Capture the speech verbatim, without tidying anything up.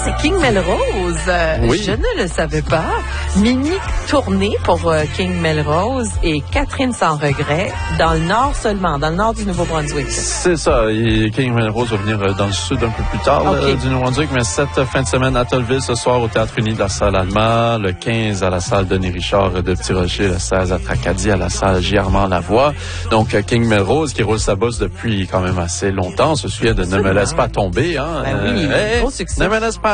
c'est King Melrose. Euh, Oui. Je ne le savais pas. Mini tournée pour euh, King Melrose et Catherine sans regret dans le nord seulement, dans le nord du Nouveau-Brunswick. C'est ça. Et King Melrose va venir euh, dans le sud un peu plus tard Okay. euh, du Nouveau-Brunswick, mais cette fin de semaine à Tolleville ce soir au Théâtre Uni de la salle Alma, le quinze à la salle Denis Richard de Petit-Rocher, le seize à Tracadie à la salle J. Armand Lavoie. Donc euh, King Melrose qui roule sa bosse depuis quand même assez longtemps. On se souvient de Ne me laisse pas tomber. Hein? Ben oui, Euh, hey, gros succès. Ne me laisse pas